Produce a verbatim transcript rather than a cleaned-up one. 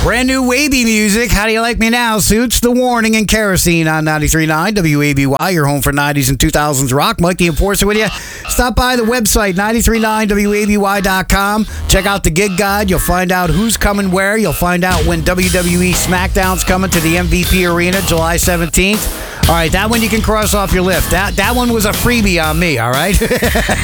Brand new wavy music. How do you like me now? Suits, The Warning, and Kerosene on ninety-three point nine W A B Y. Your home for nineties and two thousands rock. Mike the Enforcer with you. Stop by the website, ninety-three point nine W A B Y dot com. Check out the gig guide. You'll find out who's coming where. You'll find out when W W E SmackDown's coming to the M V P Arena July seventeenth. All right, that one you can cross off your list. That, that one was a freebie on me, all right?